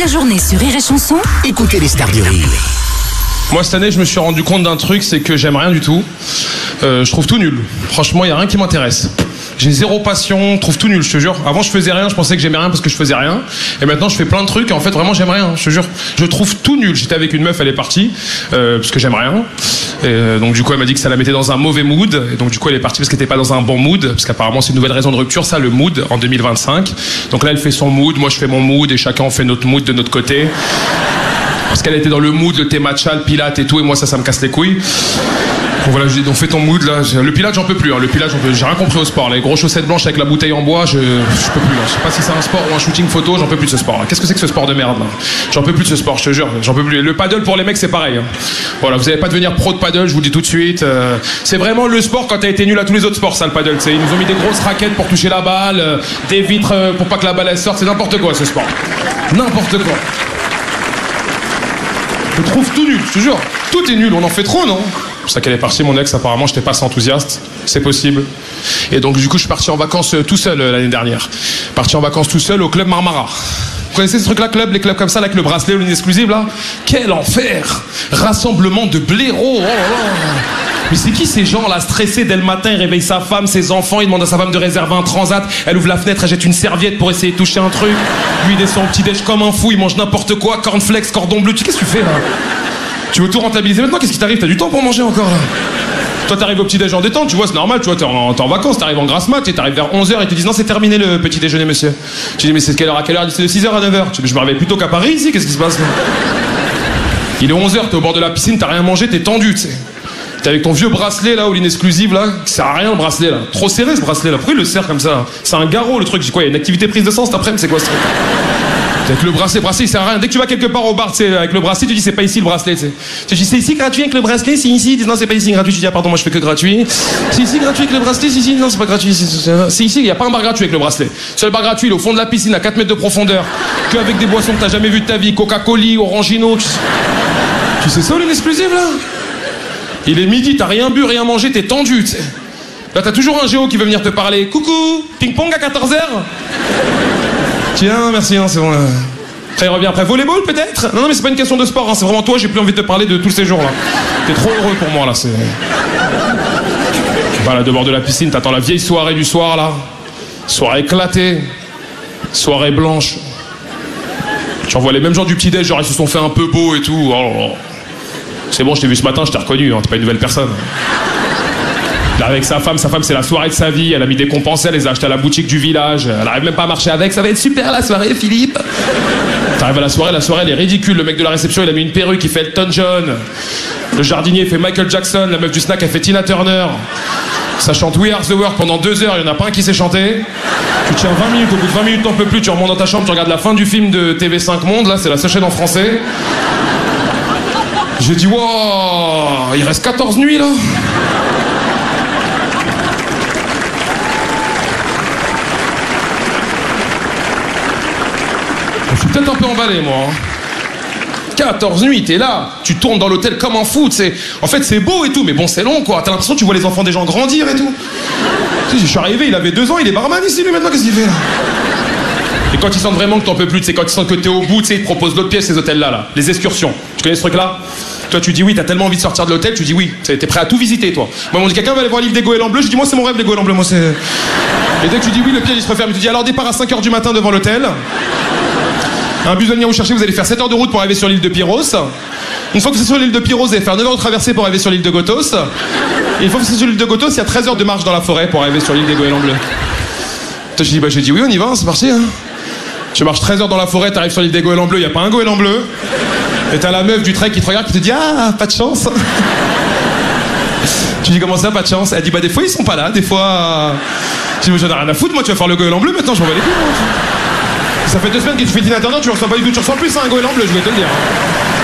la journée sur Rire et Chanson, écoutez les stars du rire. Moi cette année je me suis rendu compte d'un truc, c'est que j'aime rien du tout. Je trouve tout nul. Franchement, il n'y a rien qui m'intéresse. J'ai zéro passion, je trouve tout nul, je te jure. Avant je faisais rien, je pensais que j'aimais rien parce que je faisais rien. Et maintenant je fais plein de trucs et en fait vraiment j'aime rien, je te jure. Je trouve tout nul. J'étais avec une meuf, elle est partie, parce que j'aime rien. Et donc du coup elle m'a dit que ça la mettait dans un mauvais mood. Et donc du coup elle est partie parce qu'elle était pas dans un bon mood. Parce qu'apparemment c'est une nouvelle raison de rupture, ça, le mood, en 2025. Donc là elle fait son mood, moi je fais mon mood et chacun fait notre mood de notre côté. Parce qu'elle était dans le mood, le thé matcha, le pilate et tout, et moi ça me casse les couilles. Donc voilà, je dis, donc fais ton mood là. Le pilate j'en peux plus, hein. Le pilate j'ai rien compris au sport. Les grosses chaussettes blanches avec la bouteille en bois, je peux plus là. Je sais pas si c'est un sport ou un shooting photo, j'en peux plus de ce sport là. Qu'est-ce que c'est que ce sport de merde là? J'en peux plus de ce sport, je te jure, j'en peux plus. Le paddle pour les mecs c'est pareil, hein. Voilà, vous allez pas devenir pro de paddle, je vous le dis tout de suite. C'est vraiment le sport quand t'as été nul à tous les autres sports, ça le paddle. Ils nous ont mis des grosses raquettes pour toucher la balle, des vitres pour pas que la balle elle sorte, c'est n'importe quoi ce sport. N'importe quoi. Je trouve tout nul, je te jure. Tout est nul, on en fait trop, non? C'est pour ça qu'elle est partie, mon ex, apparemment, j'étais pas assez enthousiaste. C'est possible. Et donc, du coup, je suis parti en vacances tout seul l'année dernière. Parti en vacances tout seul au club Marmara. Vous connaissez ce truc-là, les clubs comme ça, là, avec le bracelet, l'inexclusive, là? Quel enfer! Rassemblement de blaireaux, oh là là! Mais c'est qui ces gens là stressés dès le matin? Il réveille sa femme, ses enfants, il demande à sa femme de réserver un transat. Elle ouvre la fenêtre, elle jette une serviette pour essayer de toucher un truc. Lui il descend au petit-déj comme un fou, il mange n'importe quoi, cornflakes, cordon bleu. Qu'est-ce que tu fais là? Tu veux tout rentabiliser maintenant? Qu'est-ce qui t'arrive? T'as du temps pour manger encore là? Toi t'arrives au petit-déj en détente, tu vois, c'est normal, tu vois, t'es en vacances, t'arrives en grasse mat, et t'arrives vers 11h, et ils te disent non, c'est terminé le petit déjeuner, monsieur. Tu dis mais c'est de quelle heure à quelle heure? C'est de 6h à 9h. Tu dis je me réveille plutôt qu'à Paris ici, qu'est-ce qui se passe là? Il est 11h, t'es au bord de la piscine, t'as rien mangé, t'es tendu, tu sais. T'es avec ton vieux bracelet là, ou l'inexclusive là, qui sert à rien le bracelet là. Trop serré ce bracelet là, pourquoi il le serre comme ça? C'est un garrot le truc, j'ai quoi, il y a une activité prise de sang cet après-midi, c'est quoi ce truc? Avec le bracelet il sert à rien. Dès que tu vas quelque part au bar, tu sais, avec le bracelet, tu dis c'est pas ici le bracelet, tu sais. Tu dis c'est ici gratuit avec le bracelet, c'est ici. Ils disent non, c'est pas ici gratuit. Tu dis ah pardon, moi je fais que gratuit. C'est ici gratuit avec le bracelet, c'est ici. Non, c'est pas gratuit. C'est ici, il y a pas un bar gratuit avec le bracelet. Seul bar gratuit, il est au fond de la piscine à 4 mètres de profondeur, que avec des boissons que t'as jamais vues de ta vie, Coca-Cola, Orangino. Tu sais ça, l'inexclusive là? Il est midi, t'as rien bu, rien mangé, t'es tendu, tu sais. Là, t'as toujours un géo qui veut venir te parler. Coucou, ping-pong à 14h? Tiens, merci, hein, c'est bon. Après, il revient après. Volleyball, peut-être? Non, mais c'est pas une question de sport, hein, c'est vraiment toi, j'ai plus envie de te parler de tous ces jours-là. T'es trop heureux pour moi, là, c'est... Tu vas là, de bord de la piscine, t'attends la vieille soirée du soir, là. Soirée éclatée. Soirée blanche. Tu revois les mêmes gens du petit-déj, genre, ils se sont fait un peu beaux et tout. Oh là là. C'est bon, je t'ai vu ce matin, je t'ai reconnu, hein, t'es pas une nouvelle personne. Là, avec sa femme c'est la soirée de sa vie, elle a mis des compensés, elle les a achetés à la boutique du village, elle arrive même pas à marcher avec, ça va être super la soirée, Philippe. T'arrives à la soirée elle est ridicule, le mec de la réception il a mis une perruque, il fait Elton John, le jardinier fait Michael Jackson, la meuf du snack elle fait Tina Turner, ça chante We Are The World pendant 2 heures, il y en a pas un qui sait chanter. Tu tiens 20 minutes, au bout de 20 minutes t'en peux plus, tu remontes dans ta chambre, tu regardes la fin du film de TV5 Monde, là c'est la seule chaîne en français. J'ai dit wow, il reste 14 nuits là. Je suis peut-être un peu emballé, moi. 14 nuits, t'es là, tu tournes dans l'hôtel comme un fou, c'est... En fait, c'est beau et tout, mais bon, c'est long, quoi. T'as l'impression que tu vois les enfants des gens grandir et tout. Tu sais, je suis arrivé, il avait 2 ans, il est barman ici, lui, maintenant, qu'est-ce qu'il fait, là? Et quand ils sentent vraiment que t'en peux plus, c'est quand ils sentent que t'es au bout, tu sais, ils te proposent d'autres pièces, ces hôtels-là, là. Les excursions. Tu connais ce truc-là? Toi, tu dis oui, t'as tellement envie de sortir de l'hôtel, tu dis oui. T'es prêt à tout visiter, toi. Moi, on dit quelqu'un va aller voir un livre des goélands bleus, je dis moi, c'est mon rêve, les goélands bleus, moi, c'est... Et dès que tu dis oui, le piège, il se referme. Tu dis alors, départ à 5h du matin devant l'hôtel. Un bus va venir vous chercher, vous allez faire 7 heures de route pour arriver sur l'île de Pyros. Une fois que vous êtes sur l'île de Pyros, vous allez faire 9 heures de traversée pour arriver sur l'île de Gotos. Et une fois que vous êtes sur l'île de Gotos, il y a 13 heures de marche dans la forêt pour arriver sur l'île des goélands bleus. Toi, j'ai dit oui, on y va, c'est parti, hein. Tu marches 13 heures dans la forêt, t'arrives sur l'île des goélands bleus, y a pas un goéland bleu. Et t'as la meuf du trek qui te regarde, qui te dit ah, pas de chance. Tu dis comment ça, pas de chance? Elle dit bah des fois ils sont pas là, des fois... Je dis j'en ai rien à foutre, moi tu vas faire le goéland bleu maintenant, je m'en bats les couilles. Ça fait 2 semaines que tu fais Tina Turner, tu ressens pas du tout, tu ressens plus un goéland bleu, je vais te le dire.